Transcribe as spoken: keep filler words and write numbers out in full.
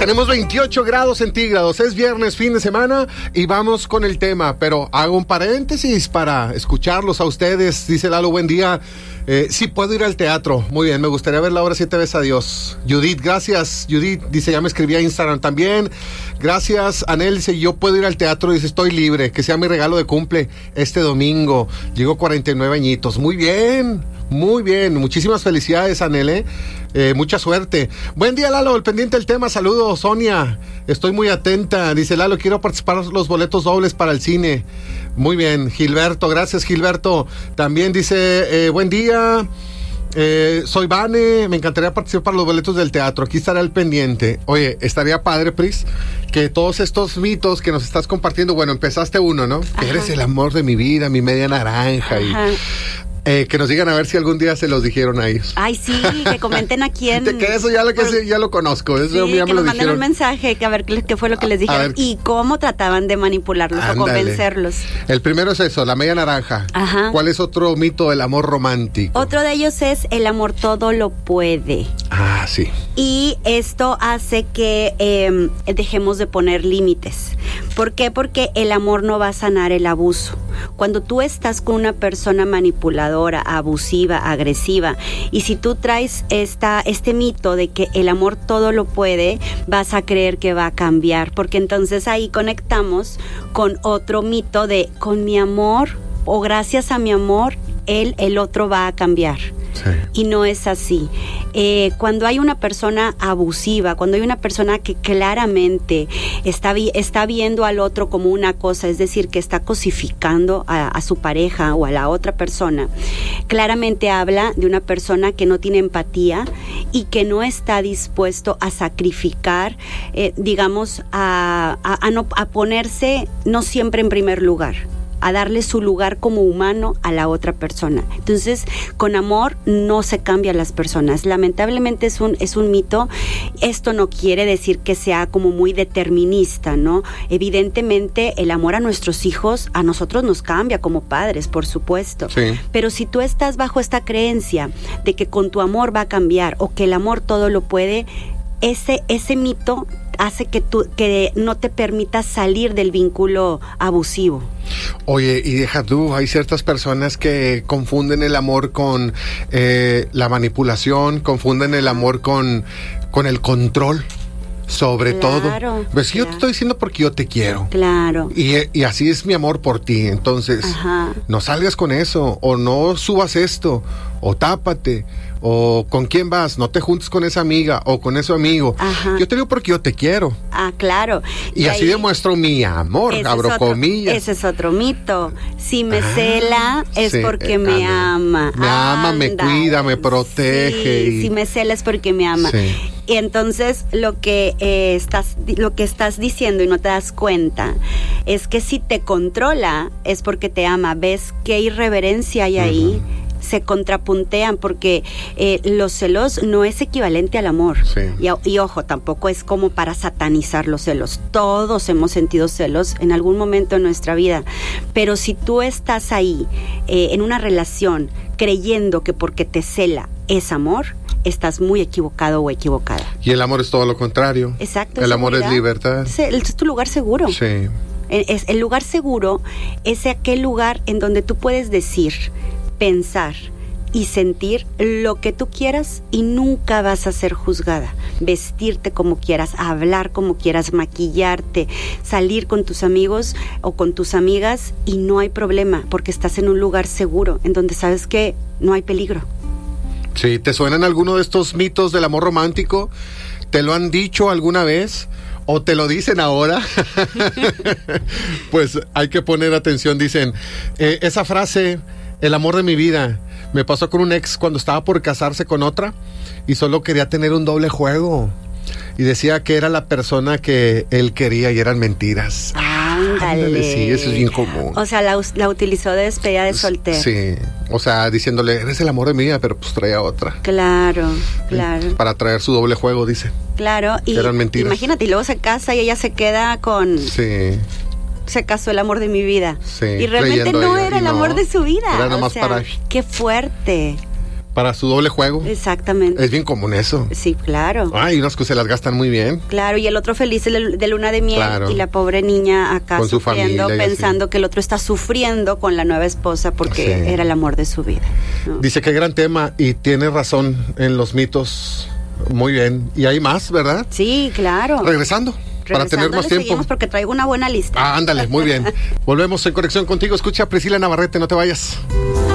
Tenemos veintiocho grados centígrados, es viernes, fin de semana, y vamos con el tema, pero hago un paréntesis para escucharlos a ustedes. Dice Lalo, buen día. Eh, sí puedo ir al teatro. Muy bien, me gustaría ver la obra Siete veces a Dios. Judith, gracias. Judith dice, ya me escribí a Instagram también. Gracias. Anel dice, yo puedo ir al teatro. Dice, estoy libre. Que sea mi regalo de cumple este domingo. Llego cuarenta y nueve añitos. Muy bien, muy bien. Muchísimas felicidades, Anel, ¿eh? Eh, mucha suerte. Buen día, Lalo, el pendiente del tema. Saludos, Sonia. Estoy muy atenta. Dice Lalo, quiero participar en los boletos dobles para el cine. Muy bien, Gilberto, gracias, Gilberto. También dice, eh, buen día. Eh, soy Vane, me encantaría participar para los boletos del teatro. Aquí estará el pendiente. Oye, estaría padre, Pris, que todos estos mitos que nos estás compartiendo, bueno, empezaste uno, ¿no? Que eres el amor de mi vida, mi media naranja. Ajá. Y Eh, que nos digan a ver si algún día se los dijeron a ellos. Ay, sí, que comenten aquí en... De que eso ya lo, que por... ya lo conozco. Eso sí, ya que me lo nos manden dijeron. un mensaje, que a ver qué, qué fue lo que les dijeron y cómo trataban de manipularlos. Ándale. O convencerlos. El primero es eso, la media naranja. Ajá. ¿Cuál es otro mito del amor romántico? Otro de ellos es el amor todo lo puede. Ah, sí. Y esto hace que eh, dejemos de poner límites. ¿Por qué? Porque el amor no va a sanar el abuso. Cuando tú estás con una persona manipuladora, abusiva, agresiva, y si tú traes esta, este mito de que el amor todo lo puede, vas a creer que va a cambiar, porque entonces ahí conectamos con otro mito de con mi amor o gracias a mi amor, él, el otro va a cambiar. Sí. Y no es así. Eh, cuando hay una persona abusiva, cuando hay una persona que claramente está, vi- está viendo al otro como una cosa, es decir, que está cosificando a, a su pareja o a la otra persona, claramente habla de una persona que no tiene empatía y que no está dispuesto a sacrificar, eh, digamos, a, a, a, no, a ponerse no siempre en primer lugar, a darle su lugar como humano a la otra persona. Entonces, con amor no se cambian las personas. Lamentablemente es un, es un mito. Esto no quiere decir que sea como muy determinista, ¿no? Evidentemente, el amor a nuestros hijos, a nosotros nos cambia como padres, por supuesto. Sí. Pero si tú estás bajo esta creencia de que con tu amor va a cambiar o que el amor todo lo puede, ese, ese mito hace que tú que no te permitas salir del vínculo abusivo. Oye, y deja tú, hay ciertas personas que confunden el amor con eh, la manipulación, confunden el amor con, con el control. Sobre claro, todo. Pues claro. Yo te estoy diciendo porque yo te quiero. Claro. Y, y así es mi amor por ti. Entonces, ajá, no salgas con eso, o no subas esto, o tápate, o con quién vas, no te juntes con esa amiga o con ese amigo. Ajá. Yo te digo porque yo te quiero. Ah, claro. Y, y así ahí demuestro mi amor, abro es otro, comillas. Ese es otro mito. Si me ah, cela es sí, porque eh, me ama. Me Anda. ama, me cuida, me protege. Sí, y... si me cela es porque me ama. Sí. Y entonces lo que eh, estás lo que estás diciendo y no te das cuenta es que si te controla es porque te ama. ¿Ves qué irreverencia hay ahí? Uh-huh. Se contrapuntean porque eh, los celos no es equivalente al amor. Sí. Y, y ojo, tampoco es como para satanizar los celos. Todos hemos sentido celos en algún momento en nuestra vida. Pero si tú estás ahí eh, en una relación creyendo que porque te cela es amor, estás muy equivocado o equivocada. Y el amor es todo lo contrario. Exacto. El amor es libertad. Es, es tu lugar seguro. Sí. Es, el lugar seguro es aquel lugar en donde tú puedes decir, pensar y sentir lo que tú quieras y nunca vas a ser juzgada. Vestirte como quieras, hablar como quieras, maquillarte, salir con tus amigos o con tus amigas y no hay problema porque estás en un lugar seguro en donde sabes que no hay peligro. Sí, ¿te suenan alguno de estos mitos del amor romántico? ¿Te lo han dicho alguna vez? ¿O te lo dicen ahora? Pues hay que poner atención. Dicen, eh, esa frase, el amor de mi vida, me pasó con un ex cuando estaba por casarse con otra y solo quería tener un doble juego. Y decía que era la persona que él quería y eran mentiras. Ándale. Ándale, sí, eso es bien común. O sea, la, la utilizó de despedida de soltero. Sí, o sea, diciéndole, eres el amor de mi vida, pero pues traía otra. Claro, claro. Para traer su doble juego, dice. Claro, y eran mentiras. Imagínate, y luego se casa y ella se queda con... Sí. Se casó el amor de mi vida. Sí, y realmente no ella, era el no, amor de su vida. Era nomás o sea, para... Qué fuerte. para su doble juego. Exactamente. Es bien común eso. Sí, claro. Hay unos que se las gastan muy bien. Claro, y el otro feliz de, de luna de miel, claro. y la pobre niña acá con sufriendo, su familia, pensando así. que el otro está sufriendo con la nueva esposa porque Sí. era el amor de su vida, ¿no? Dice que gran tema y tiene razón en los mitos. Muy bien. Y hay más, ¿verdad? Sí, claro. Regresando. Para tener Regresando, más le tiempo. seguimos porque traigo una buena lista. Ah, ándale, muy bien. Volvemos en conexión contigo. Escucha a Priscila Navarrete, no te vayas.